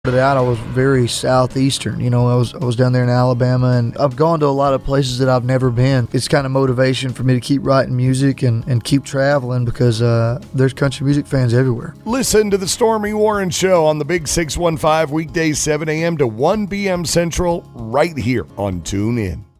Out, I was very southeastern. I was down there in Alabama, and I've gone to a lot of places that I've never been. It's kind of motivation for me to keep writing music and keep traveling because there's country music fans everywhere. Listen to the Stormy Warren Show on the Big 615 weekdays 7 a.m. to 1 p.m. Central right here on TuneIn.